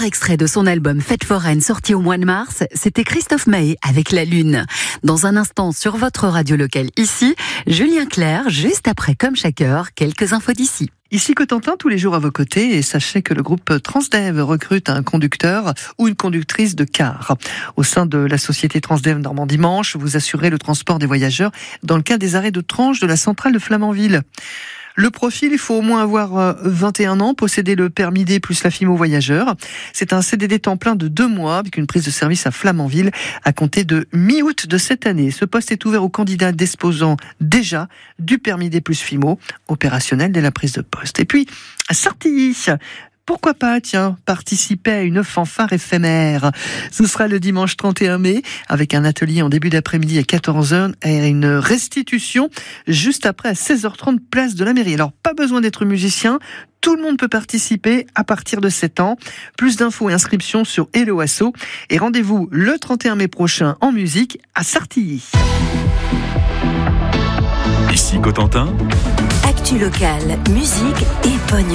Premier extrait de son album Fête foraine sorti au mois de mars, c'était Christophe Maé avec La Lune. Dans un instant sur votre radio locale ici, Julien Clerc, juste après Comme chaque heure, quelques infos d'ici. Ici Cotentin, tous les jours à vos côtés, et sachez que le groupe Transdev recrute un conducteur ou une conductrice de car. Au sein de la société Transdev Normandie Manche, vous assurez le transport des voyageurs dans le cas des arrêts de tranche de la centrale de Flamanville. Le profil, il faut au moins avoir 21 ans, posséder le permis D plus la FIMO voyageur. C'est un CDD temps plein de 2 mois avec une prise de service à Flamanville à compter de mi-août de cette année. Ce poste est ouvert aux candidats disposant déjà du permis D plus FIMO, opérationnel dès la prise de poste. Et puis, à Sartilly, pourquoi pas, participer à une fanfare éphémère. Ce sera le dimanche 31 mai, avec un atelier en début d'après-midi à 14h et une restitution juste après à 16h30 place de la mairie. Alors, pas besoin d'être musicien, tout le monde peut participer à partir de 7 ans. Plus d'infos et inscriptions sur Hello Asso. Et rendez-vous le 31 mai prochain en musique à Sartilly. Ici Cotentin. Actu locale, musique et bonne